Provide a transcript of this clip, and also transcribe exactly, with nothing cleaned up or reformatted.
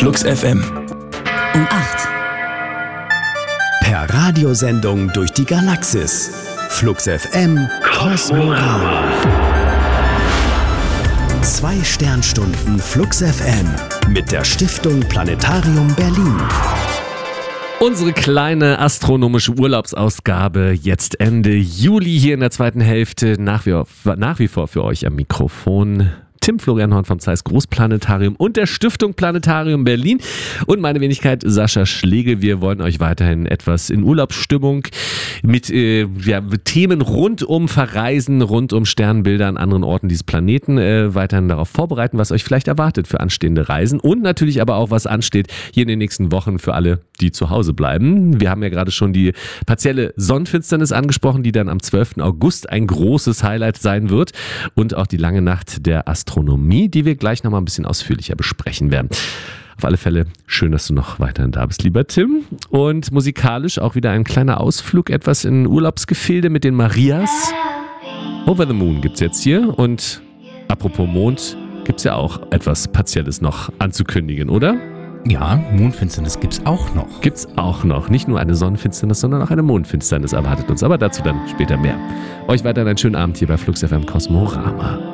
Flux F M. Um acht. Per Radiosendung durch die Galaxis. Flux F M Kosmorama. Zwei Sternstunden Flux F M mit der Stiftung Planetarium Berlin. Unsere kleine astronomische Urlaubsausgabe jetzt Ende Juli hier in der zweiten Hälfte. Nach wie, nach wie vor für euch am Mikrofon Tim Florian Horn vom Zeiss Großplanetarium und der Stiftung Planetarium Berlin und meine Wenigkeit Sascha Schlegel. Wir wollen euch weiterhin etwas in Urlaubsstimmung mit, äh, ja, mit Themen rund um Verreisen, rund um Sternbilder an anderen Orten dieses Planeten äh, weiterhin darauf vorbereiten, was euch vielleicht erwartet für anstehende Reisen und natürlich aber auch, was ansteht hier in den nächsten Wochen für alle, die zu Hause bleiben. Wir haben ja gerade schon die partielle Sonnenfinsternis angesprochen, die dann am zwölften August ein großes Highlight sein wird und auch die lange Nacht der Astronomie. Astronomie, die wir gleich nochmal ein bisschen ausführlicher besprechen werden. Auf alle Fälle schön, dass du noch weiterhin da bist, lieber Tim. Und musikalisch auch wieder ein kleiner Ausflug, etwas in Urlaubsgefilde mit den Marias. Over the Moon gibt's jetzt hier und apropos Mond, gibt's ja auch etwas Partielles noch anzukündigen, oder? Ja, Mondfinsternis gibt's auch noch. Gibt's auch noch. Nicht nur eine Sonnenfinsternis, sondern auch eine Mondfinsternis erwartet uns. Aber dazu dann später mehr. Euch weiterhin einen schönen Abend hier bei Flux F M Kosmorama.